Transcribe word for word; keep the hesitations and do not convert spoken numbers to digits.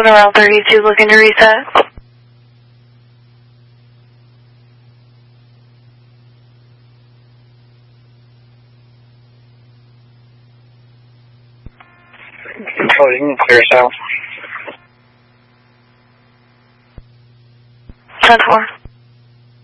scheduled around thirty-two, looking to reset. Control, you can clear south. ten four.